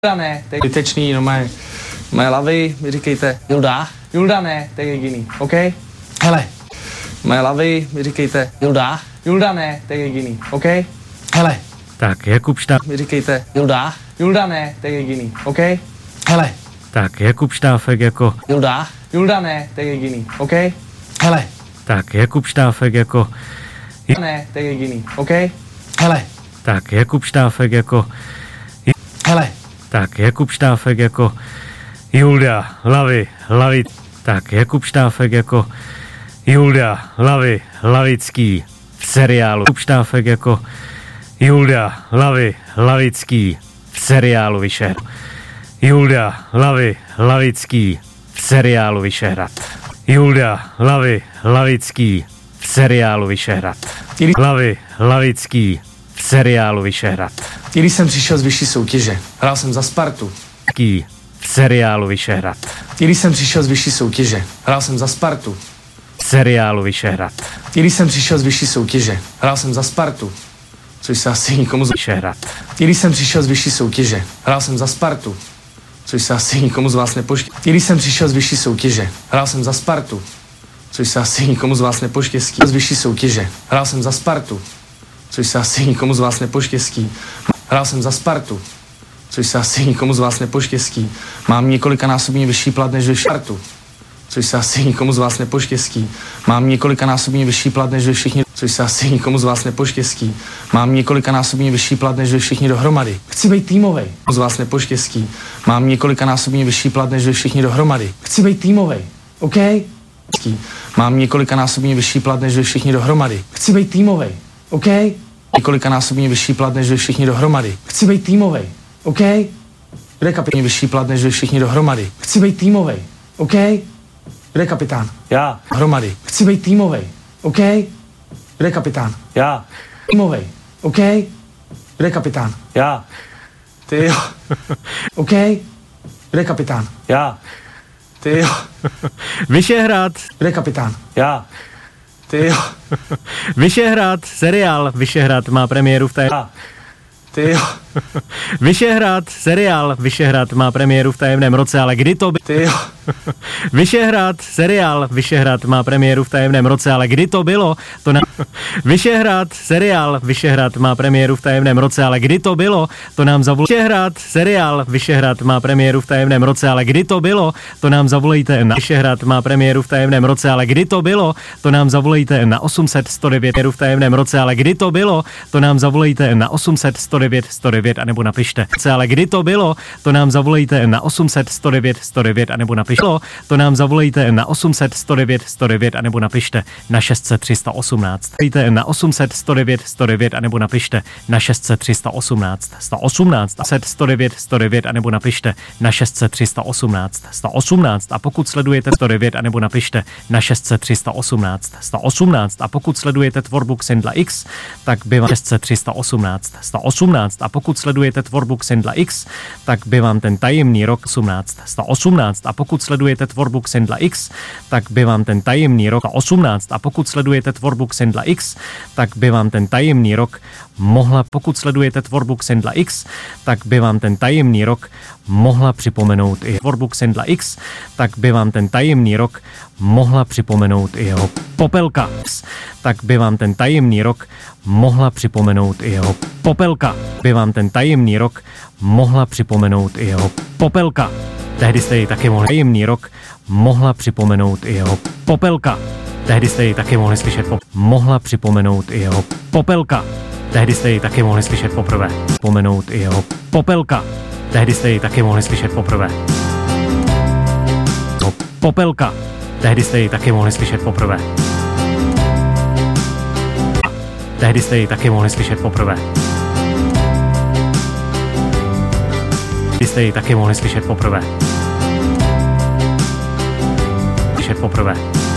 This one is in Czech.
Julda ne, to je zbytečný, no moje lavy, vy říkejte. Julda? Julda ne, to je jediný, OK? Hele. Moje lavy, vy říkejte. Julda? Julda ne, to je jediný, OK? Hele. Tak, Jakub Štáf. Vy říkejte. Julda? Julda ne, to je jediný, OK? Hele. Tak, Jakub Štáfek jako... Julda? Julda ne, to je jediný, OK? Hele. Tak, Jakub Štáfek jako... Ne, to je jediný, OK? Hele. Tak, Jakub Štáfek jako... Hele. Tak, Jakub Štáfek jako... Julda, lavy. Tak, Jakub Štáfek jako... Julda, lavický. V seriálu. Jakub Štáfek jako... Julda, lavický. V seriálu Vyšehrad. Julda, lavický. V seriálu Vyšehrad. Julda, lavický. V seriálu Vyšehrad. Lavický. V seriálu Vyšehrad. I když jsem přišel z vyšší soutěže, hrál jsem za Spartu. V seriálu Vyšehrad. I když jsem přišel z vyšší soutěže, hrál jsem za Spartu. V seriálu Vyšehrad. I když jsem přišel z vyšší soutěže, hrál jsem za Spartu. Což se asi nikomu z... Vyšehrad. I když jsem přišel z vyšší soutěže, hrál jsem za Spartu. Což se asi nikomu z vás nepoštěstí. I když jsem přišel z vyšší soutěže, hrál jsem za Spartu. Což se asi nikomu z vás nepoštěstí. Z vyšší soutěže, hrál jsem za Spartu. Což se asi nikomu z vás nepoštěstí. Hrál jsem za Spartu. Což se asi nikomu z vás nepoštěstí. Mám několikanásobně vyšší plat než ve Spartu. Což se asi nikomu z vás nepoštěstí. Mám několikanásobně vyšší plat než ve všichni. Což se asi nikomu z vás nepoštěstí. Mám několikanásobně vyšší plat než ve všichni dohromady. Chci být týmovej. Z vás nepoštěstí. Mám několikanásobně vyšší plat než ve všichni dohromady. Chci být týmovej. OK? Mám několikanásobně vyšší plat než ve všichni dohromady. Chci být týmovej. OK? Několikanásobně vyšší plat než ve všichni dohromady. Chci být týmovej. OK? Kde je kapitán? Vyšší plat než ve všichni dohromady. Chci být týmovej. OK? Kde je kapitán? Já. Hromady. Chci být týmovej. OK? Kde je kapitán? Já. Týmovej. OK? Kde je kapitán? Já. Ty jo. OK? Kde je kapitán? Já. Ty jo. Vyšehrad. Kde je kapitán? Já. Ty jo. Vyšehrad. Seriál Vyšehrad má premiéru v té... Já. Ty jo. Vyšehrad. Seriál Vyšehrad má premiéru v tajemném roce, ale kdy to by... Ty jo. Vyšehrad. Seriál Vyšehrad má premiéru v tajemném roce, ale kdy to bylo, to nám... Vyšehrad. Seriál Vyšehrad má premiéru v tajemném roce, ale kdy to bylo, to nám zavolejte. Vyšehrad. Seriál Vyšehrad má premiéru v tajemném roce, ale kdy to bylo, to nám zavolejte na... Vyšehrad má premiéru v tajemném roce, ale kdy to bylo, to nám zavolejte na 800 109 v tajemném roce, ale kdy to bylo, to nám zavolejte na 800 109 109 anebo napište. Ale kdy to bylo, to nám zavolejte na 800 109 109 anebo napište. To nám zavolejte na 800 109 109 anebo napište na 600 318. Volejte na 800 109 109 anebo napište na 600 318 118 109 109 anebo napište na 600 318 118 a pokud sledujete 109 anebo napište na 600 318 118 a pokud sledujete tvorbu Xendla X, tak by vám 600 318 118 a pokud sledujete tvorbu Xendla X, tak by vám ten tajemný rok 18 118 a pokud sledujete tvorbu Xendla X, tak by vám ten tajemný rok 18 a pokud sledujete tvorbu Xendla X, tak by vám ten tajemný rok mohla, pokud sledujete tvorbu Xendla X, tak by vám ten tajemný rok mohla připomenout i tvorbu Xendla X, tak by vám ten tajemný rok mohla připomenout i jeho popelka. Tak by vám ten tajemný rok mohla připomenout i jeho popelka. By vám ten tajemný rok mohla připomenout i jeho popelka. Tehdy jste ji taky mohli tajemný rok mohla připomenout i jeho popelka. Tehdy jste ji taky mohli slyšet mohla připomenout i jeho popelka. Tehdy jste ji taky mohli slyšet poprvé. Připomenout i jeho popelka. Tehdy jste ji taky mohli slyšet poprvé. Popelka. Tehdy jste ji taky mohli slyšet poprvé. Tehdy jste ji taky mohli slyšet poprvé. Tehdy jste ji taky mohli slyšet poprvé. Slyšet poprvé.